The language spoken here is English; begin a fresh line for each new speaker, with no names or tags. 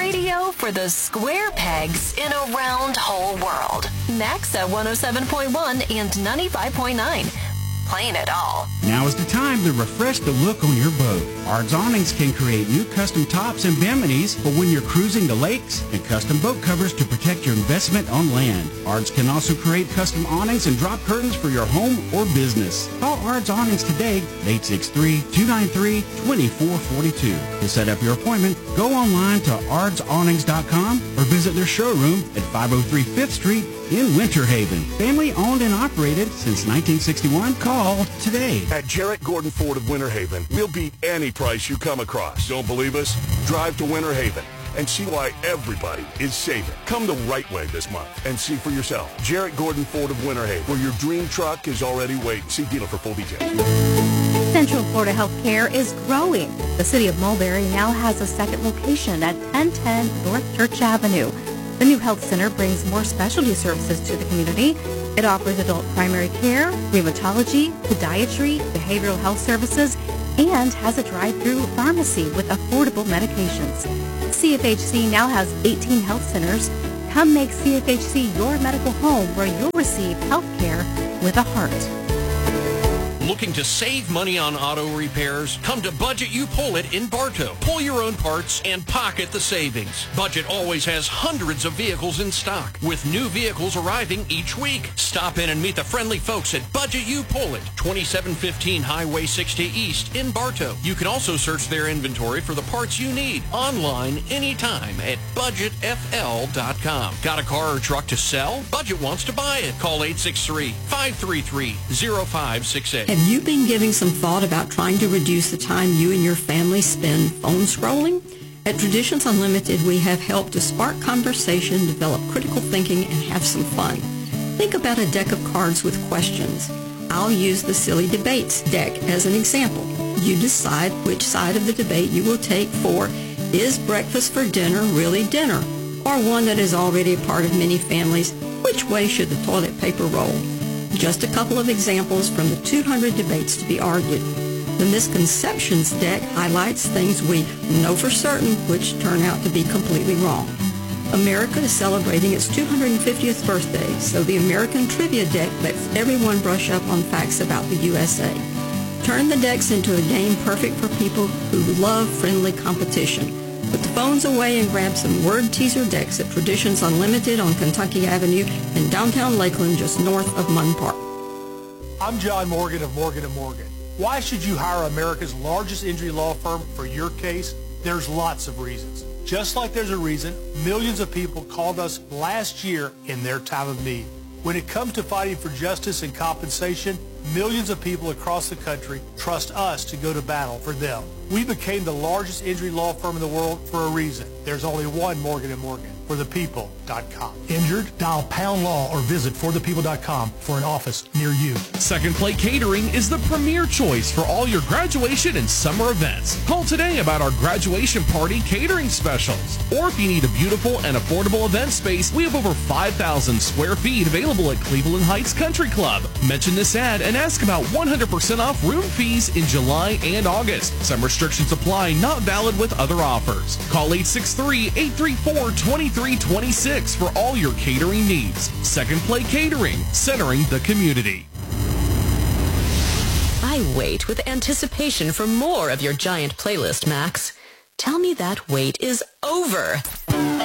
radio for the square pegs in a round hole world. Max at 107.1 and 95.9. Playing it all.
Now is the time to refresh the look on your boat. Ard's Awnings can create new custom tops and biminis for when you're cruising the lakes and custom boat covers to protect your investment on land. Ard's can also create custom awnings and drop curtains for your home or business. Call Ard's Awnings today at 863-293-2442. To set up your appointment, go online to ardsawnings.com or visit their showroom at 503 5th Street in Winter Haven. Family owned and operated since 1961. Call today.
At Jarrett Gordon Ford of Winter Haven, we'll beat any price you come across. Don't believe us? Drive to Winter Haven and see why everybody is saving. Come the right way this month and see for yourself. Jarrett Gordon Ford of Winter Haven, where your dream truck is already waiting. See dealer for full details.
Central Florida Healthcare is growing. The city of Mulberry now has a second location at 1010 North Church Avenue. The new health center brings more specialty services to the community. It offers adult primary care, rheumatology, podiatry, behavioral health services, and has a drive-through pharmacy with affordable medications. CFHC now has 18 health centers. Come make CFHC your medical home where you'll receive health care with a heart.
Looking to save money on auto repairs? Come to Budget You Pull It in Bartow. Pull your own parts and pocket the savings. Budget always has hundreds of vehicles in stock, with new vehicles arriving each week. Stop in and meet the friendly folks at Budget You Pull It, 2715 Highway 60 East in Bartow. You can also search their inventory for the parts you need online anytime at budgetfl.com. Got a car or truck to sell? Budget wants to buy it. Call 863-533-0568.
Have you been giving some thought about trying to reduce the time you and your family spend phone scrolling? At Traditions Unlimited, we have helped to spark conversation, develop critical thinking, and have some fun. Think about a deck of cards with questions. I'll use the Silly Debates deck as an example. You decide which side of the debate you will take for, is breakfast for dinner really dinner? Or one that is already a part of many families, which way should the toilet paper roll? Just a couple of examples from the 200 debates to be argued. The misconceptions deck highlights things we know for certain which turn out to be completely wrong. America is celebrating its 250th birthday, so the American Trivia deck lets everyone brush up on facts about the USA. Turn the decks into a game perfect for people who love friendly competition. Put the phones away and grab some word teaser decks at Traditions Unlimited on Kentucky Avenue in downtown Lakeland, just north of Munn Park.
I'm John Morgan of Morgan & Morgan. Why should you hire America's largest injury law firm for your case? There's lots of reasons. Just like there's a reason millions of people called us last year in their time of need. When it comes to fighting for justice and compensation, millions of people across the country trust us to go to battle for them. We became the largest injury law firm in the world for a reason. There's only one Morgan & Morgan. ForThePeople.com.
Injured? Dial pound law or visit ForThePeople.com for an office near you.
Second Plate Catering is the premier choice for all your graduation and summer events. Call today about our graduation party catering specials. Or if you need a beautiful and affordable event space, we have over 5,000 square feet available at Cleveland Heights Country Club. Mention this ad and ask about 100% off room fees in July and August. Some restrictions apply, not valid with other offers. Call 863-834-2326 for all your catering needs. Second Plate Catering, centering the community.
I wait with anticipation for more of your giant playlist, Max. Tell me that wait is over.